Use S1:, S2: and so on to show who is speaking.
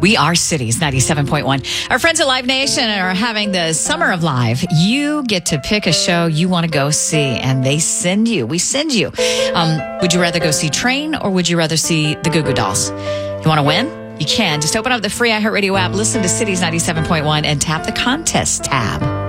S1: We are Cities 97.1. Our friends at Live Nation are having the Summer of Live. You get to pick a show you want to go see, and we send you. Would you rather go see Train, or would you rather see the Goo Goo Dolls? You want to win? You can. Just open up the free iHeartRadio app, listen to Cities 97.1, and tap the contest tab.